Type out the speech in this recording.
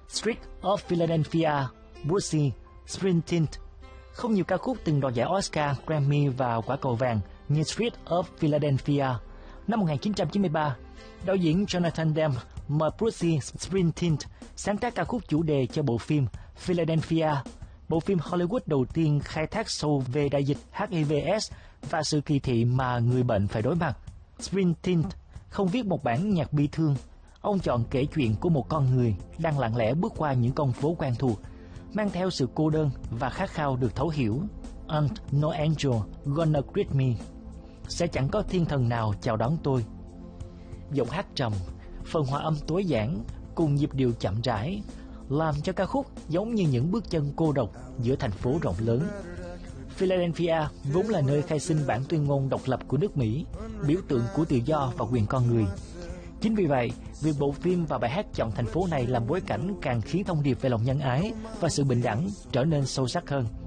Street of Philadelphia, Bruce Springsteen. Không nhiều ca khúc từng đoạt giải Oscar, Grammy và quả cầu vàng như Street of Philadelphia. Năm 1993, đạo diễn Jonathan Demme mời Bruce Springsteen sáng tác ca khúc chủ đề cho bộ phim Philadelphia, bộ phim Hollywood đầu tiên khai thác sâu về đại dịch HIV/AIDS và sự kỳ thị mà người bệnh phải đối mặt. Springsteen không viết một bản nhạc bi thương. Ông chọn kể chuyện của một con người đang lặng lẽ bước qua những con phố quen thuộc, mang theo sự cô đơn và khát khao được thấu hiểu. And no angel gonna greet me. Sẽ chẳng có thiên thần nào chào đón tôi. Giọng hát trầm, phần hòa âm tối giản cùng nhịp điệu chậm rãi làm cho ca khúc giống như những bước chân cô độc giữa thành phố rộng lớn. Philadelphia vốn là nơi khai sinh bản tuyên ngôn độc lập của nước Mỹ, biểu tượng của tự do và quyền con người. Chính vì vậy, việc bộ phim và bài hát chọn thành phố này làm bối cảnh càng khiến thông điệp về lòng nhân ái và sự bình đẳng trở nên sâu sắc hơn.